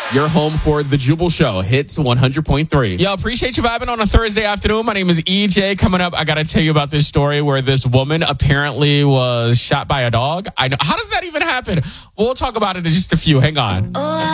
You're home for The Jubal Show, Hits 100.3. Yo, appreciate you vibing on a Thursday afternoon. My name is EJ. Coming up, I got to tell you about this story where this woman apparently was shot by a dog. I know. How does that even happen? We'll talk about it in just a few. Hang on.